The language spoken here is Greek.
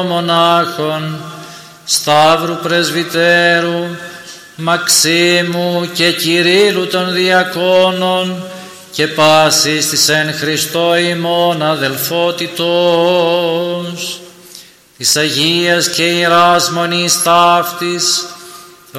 μονάχων, Σταύρου Πρεσβυτέρου, Μαξίμου και Κυρίλου των διακόνων και πάσης της εν Χριστώ ημών αδελφότητος, της Αγίας και Ιεράς Μονής ταύτης,